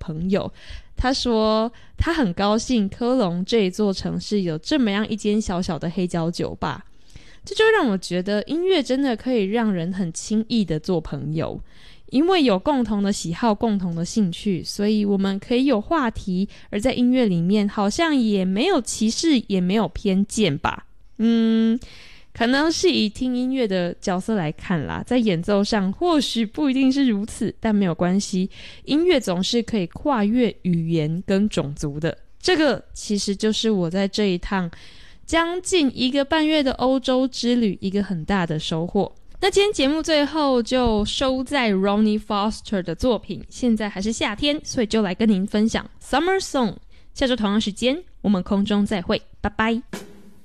朋友。他说他很高兴科隆这一座城市有这么样一间小小的黑胶酒吧，这就让我觉得音乐真的可以让人很轻易的做朋友，因为有共同的喜好、共同的兴趣，所以我们可以有话题，而在音乐里面好像也没有歧视，也没有偏见吧。可能是以听音乐的角色来看啦，在演奏上或许不一定是如此，但没有关系，音乐总是可以跨越语言跟种族的。这个其实就是我在这一趟将近1个半月的欧洲之旅一个很大的收获。那今天节目最后就收在 Ronnie Foster 的作品，现在还是夏天，所以就来跟您分享 Summer Song。下周同样时间我们空中再会，拜拜。